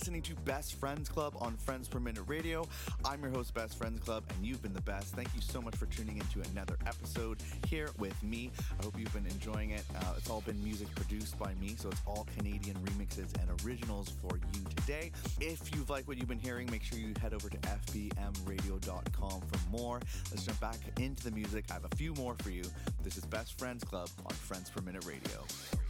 listening to Best Friends Club on Friends Per Minute Radio. I'm your host, Best Friends Club, and you've been the best. Thank you so much for tuning into another episode here with me. I hope you've been enjoying it. It's all been music produced by me, so it's all Canadian remixes and originals for you today. If you've liked what you've been hearing, make sure you head over to fbmradio.com for more. Let's jump back into the music. I have a few more for you. This is Best Friends Club on Friends Per Minute Radio.